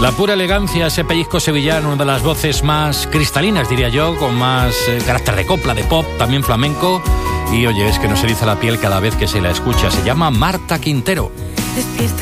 La pura elegancia, ese pellizco sevillano, una de las voces más cristalinas, diría yo, con más carácter de copla, de pop, también flamenco. Y oye, es que nos eriza la piel cada vez que se la escucha. Se llama Marta Quintero. Despierta